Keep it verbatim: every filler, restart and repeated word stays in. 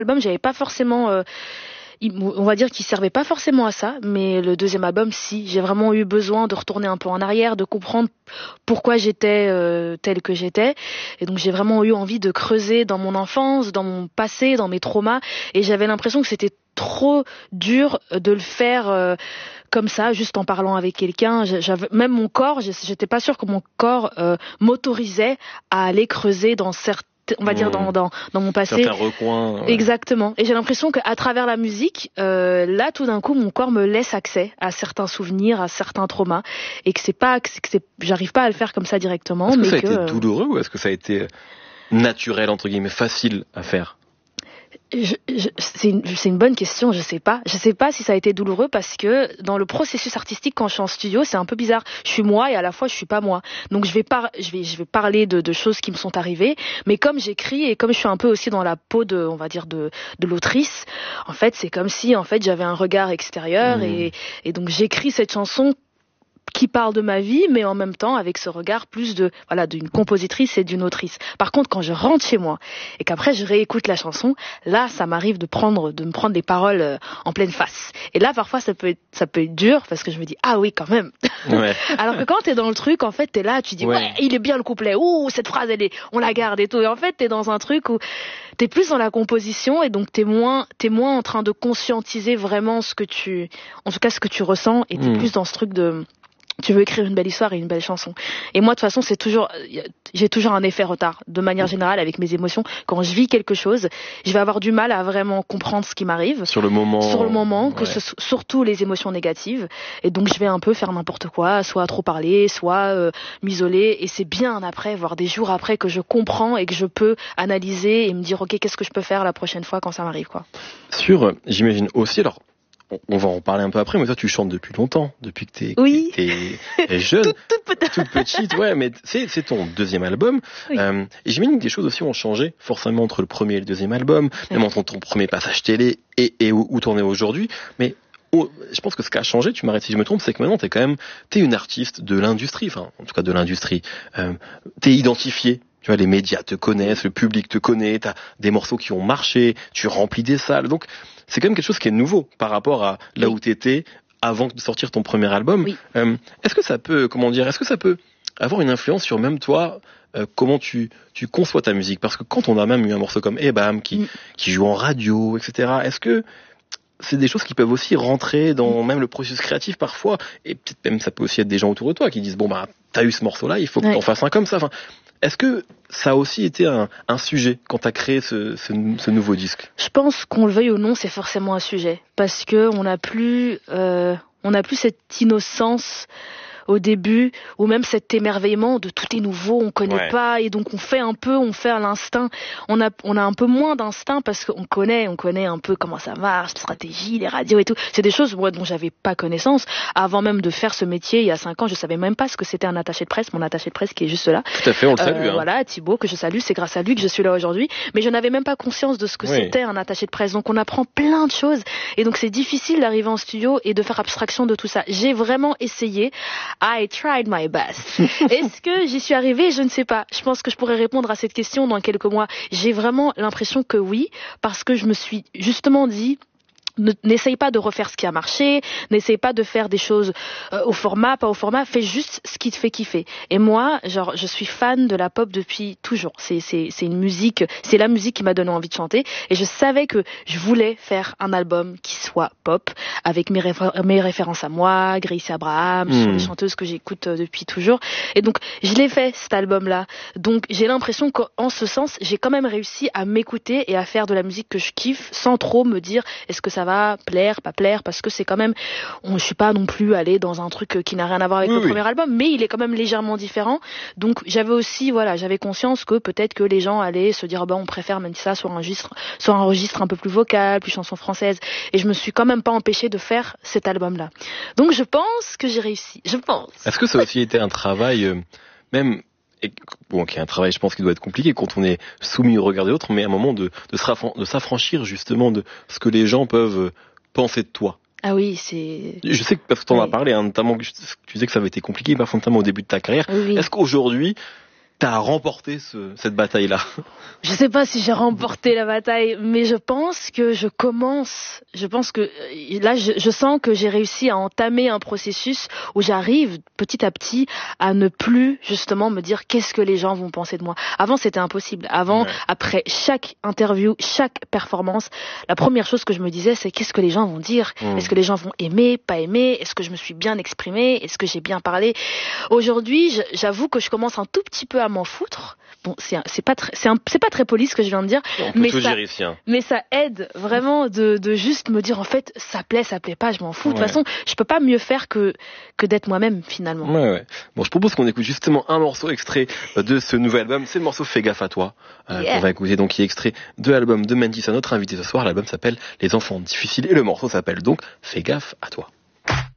L'album, j'avais pas forcément... Euh, il- on va dire qu'il servait pas forcément à ça, mais le deuxième album, si. J'ai vraiment eu besoin de retourner un peu en arrière, de comprendre pourquoi j'étais euh, telle que j'étais. Et donc j'ai vraiment eu envie de creuser dans mon enfance, dans mon passé, dans mes traumas. Et j'avais l'impression que c'était trop dur de le faire euh, comme ça, juste en parlant avec quelqu'un. J'avais même mon corps, j'étais pas sûre que mon corps euh, m'autorisait à aller creuser dans certains, on va dire, dans, dans, dans mon passé. Certains recoins. Ouais. Exactement. Et j'ai l'impression qu'à travers la musique, euh, là, tout d'un coup, mon corps me laisse accès à certains souvenirs, à certains traumas, et que c'est pas, que c'est, que c'est, j'arrive pas à le faire comme ça directement. Est-ce que mais ça a que, été euh, douloureux ou est-ce que ça a été naturel, entre guillemets, facile à faire? Je, je, c'est, une, c'est une bonne question, je sais pas. Je sais pas si ça a été douloureux parce que dans le processus artistique, quand je suis en studio, c'est un peu bizarre. Je suis moi et à la fois je suis pas moi. Donc je vais par, je vais, je vais parler de, de choses qui me sont arrivées, mais comme j'écris et comme je suis un peu aussi dans la peau de, on va dire de, de l'autrice, en fait c'est comme si en fait j'avais un regard extérieur mmh. et, et donc j'écris cette chanson qui parle de ma vie, mais en même temps avec ce regard plus de voilà d'une compositrice et d'une autrice. Par contre, quand je rentre chez moi et qu'après je réécoute la chanson, là, ça m'arrive de prendre de me prendre des paroles euh, en pleine face. Et là, parfois, ça peut être ça peut être dur parce que je me dis ah oui, quand même. Ouais. Alors que quand t'es dans le truc, en fait, t'es là, tu dis ouais, ouais il est bien le couplet. Ouh, cette phrase, elle est, on la garde et tout. Et en fait, t'es dans un truc où t'es plus dans la composition et donc t'es moins t'es moins en train de conscientiser vraiment ce que tu, en tout cas ce que tu ressens et t'es mmh. plus dans ce truc de tu veux écrire une belle histoire et une belle chanson. Et moi, de toute façon, c'est toujours, j'ai toujours un effet retard, de manière générale, avec mes émotions. Quand je vis quelque chose, je vais avoir du mal à vraiment comprendre ce qui m'arrive. Sur le moment. Sur le moment, ouais. que ce, surtout les émotions négatives. Et donc, je vais un peu faire n'importe quoi, soit trop parler, soit euh, m'isoler. Et c'est bien après, voire des jours après, que je comprends et que je peux analyser et me dire, ok, qu'est-ce que je peux faire la prochaine fois quand ça m'arrive, quoi. Sur, j'imagine aussi, alors, on va en parler un peu après, mais toi tu chantes depuis longtemps, depuis que t'es, oui. t'es, t'es jeune, toute, toute, toute petite, ouais, mais c'est, c'est ton deuxième album. Oui. Euh, et j'imagine que des choses aussi ont changé, forcément entre le premier et le deuxième album, oui. même entre ton premier passage télé et, et où, où t'en es aujourd'hui. Mais oh, je pense que ce qui a changé, tu m'arrêtes si je me trompe, c'est que maintenant t'es quand même, t'es une artiste de l'industrie, enfin en tout cas de l'industrie. Euh, t'es identifiée. Tu vois, les médias te connaissent, le public te connaît, t'as des morceaux qui ont marché, tu remplis des salles. Donc, c'est quand même quelque chose qui est nouveau par rapport à là oui. où t'étais avant de sortir ton premier album. Oui. Euh, est-ce que ça peut, comment dire, est-ce que ça peut avoir une influence sur même toi, euh, comment tu, tu conçois ta musique? Parce que quand on a même eu un morceau comme Ebam qui, mm. qui joue en radio, et cetera, est-ce que c'est des choses qui peuvent aussi rentrer dans même le processus créatif parfois? Et peut-être même ça peut aussi être des gens autour de toi qui disent, bon bah, t'as eu ce morceau-là, il faut que ouais. t'en fasses un comme ça. Enfin, est-ce que ça a aussi été un, un sujet quand tu as créé ce, ce, ce nouveau disque? Je pense qu'on le veuille ou non, c'est forcément un sujet. Parce qu'on n'a plus, euh, on n'a plus cette innocence au début, ou même cet émerveillement de tout est nouveau, on connaît ouais. pas, et donc on fait un peu, on fait à l'instinct. On a, on a un peu moins d'instinct parce qu'on connaît, on connaît un peu comment ça marche, la stratégie, les radios et tout. C'est des choses moi, dont j'avais pas connaissance. Avant même de faire ce métier, il y a cinq ans, je savais même pas ce que c'était un attaché de presse, mon attaché de presse qui est juste là. Tout à fait, on le salue. Euh, hein. Voilà, Thibaut, que je salue, c'est grâce à lui que je suis là aujourd'hui. Mais je n'avais même pas conscience de ce que oui. c'était un attaché de presse. Donc on apprend plein de choses. Et donc c'est difficile d'arriver en studio et de faire abstraction de tout ça. J'ai vraiment essayé. I tried my best. Est-ce que j'y suis arrivée? Je ne sais pas. Je pense que je pourrais répondre à cette question dans quelques mois. J'ai vraiment l'impression que oui, parce que je me suis justement dit, n'essaye pas de refaire ce qui a marché, n'essaye pas de faire des choses euh, au format, pas au format, fais juste ce qui te fait kiffer. Et moi, genre, je suis fan de la pop depuis toujours. C'est, c'est, c'est une musique, c'est la musique qui m'a donné envie de chanter. Et je savais que je voulais faire un album qui soit pop, avec mes, réfé- mes références à moi, Grace Abraham, mmh. sur les chanteuses que j'écoute euh, depuis toujours. Et donc, je l'ai fait, cet album-là. Donc, j'ai l'impression qu'en ce sens, j'ai quand même réussi à m'écouter et à faire de la musique que je kiffe, sans trop me dire, est-ce que ça va plaire, pas plaire, parce que c'est quand même, on, je suis pas non plus allée dans un truc qui n'a rien à voir avec oui, le oui. premier album, mais il est quand même légèrement différent. Donc j'avais aussi, voilà, j'avais conscience que peut-être que les gens allaient se dire, bah on préfère même ça sur un registre, sur un registre un peu plus vocal, plus chanson française. Et je me suis quand même pas empêchée de faire cet album-là. Donc je pense que j'ai réussi. Je pense. Est-ce que ça a aussi été un travail, euh, même et bon, qui est un travail, je pense, qui doit être compliqué quand on est soumis au regard des autres, mais à un moment de, de, se raffran- de s'affranchir justement de ce que les gens peuvent penser de toi. Ah oui, c'est... Je sais que, parce que tu en oui. as parlé, hein, notamment, tu disais que ça avait été compliqué, parfois notamment au début de ta carrière. Oui. Est-ce qu'aujourd'hui, t'as remporté ce, cette bataille-là? Je sais pas si j'ai remporté la bataille, mais je pense que je commence, je pense que là, je, je sens que j'ai réussi à entamer un processus où j'arrive petit à petit à ne plus justement me dire qu'est-ce que les gens vont penser de moi. Avant, c'était impossible. Avant, ouais. Après chaque interview, chaque performance, la première chose que je me disais, c'est qu'est-ce que les gens vont dire? Mmh. Est-ce que les gens vont aimer, pas aimer? Est-ce que je me suis bien exprimée? Est-ce que j'ai bien parlé? Aujourd'hui, j'avoue que je commence un tout petit peu à m'en foutre. Bon, c'est, c'est pas très, c'est, un, c'est pas très poli ce que je viens de dire, on peut mais tout ça, gérer ici, hein. mais ça aide vraiment de, de juste me dire en fait, ça plaît, ça plaît pas, je m'en fous. Ouais. De toute façon, je peux pas mieux faire que que d'être moi-même finalement. Ouais, ouais. Bon, je propose qu'on écoute justement un morceau extrait de ce nouvel album. C'est le morceau Fais gaffe à toi euh, yeah. qu'on va écouter, donc qui est extrait de l'album de Mandy, c'est notre invité ce soir. L'album s'appelle Les enfants difficiles et le morceau s'appelle donc Fais gaffe à toi.